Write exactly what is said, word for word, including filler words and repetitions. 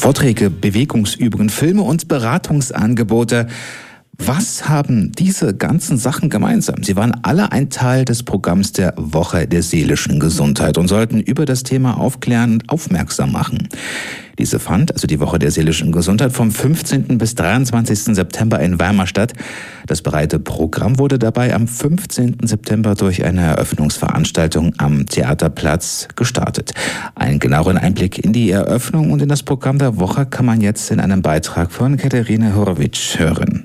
Vorträge, Bewegungsübungen, Filme und Beratungsangebote. Was haben diese ganzen Sachen gemeinsam? Sie waren alle ein Teil des Programms der Woche der seelischen Gesundheit und sollten über das Thema aufklären und aufmerksam machen. Diese fand, also die Woche der seelischen Gesundheit, vom fünfzehnten bis dreiundzwanzigsten September in Weimar statt. Das breite Programm wurde dabei am fünfzehnten September durch eine Eröffnungsveranstaltung am Theaterplatz gestartet. Einen genaueren Einblick in die Eröffnung und in das Programm der Woche kann man jetzt in einem Beitrag von Katharina Horowitsch hören.